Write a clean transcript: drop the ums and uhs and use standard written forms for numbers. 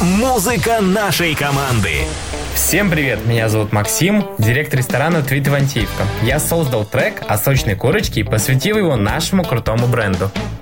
Музыка нашей команды. Всем привет, меня зовут Максим, директор ресторана Твит Ивантеевка. Я создал трек о сочной курочке и посвятил его нашему крутому бренду.